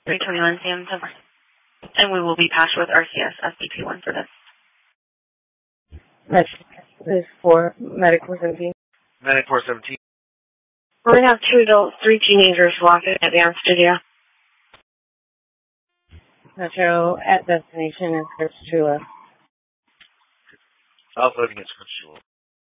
3:29 p.m. And we will be patched with RCS SDP1 for this. This is for Medic 417. Medic 417. We're going to have 2 adults, 3 teenagers walking at the studio. Metro at destination is Church Chula. Offloading is Church Chula.